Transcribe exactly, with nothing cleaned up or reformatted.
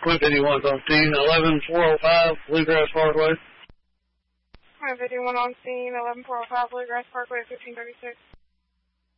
Quinn fifty-one's on scene, eleven four oh five Bluegrass Parkway. Quinn fifty-one on scene, eleven four oh five Bluegrass Parkway, fifteen thirty-six.